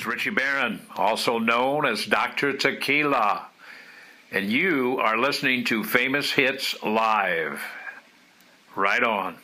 is Richie Barron, also known as Dr. Tequila, and you are listening to Famous Hits Live. Right on.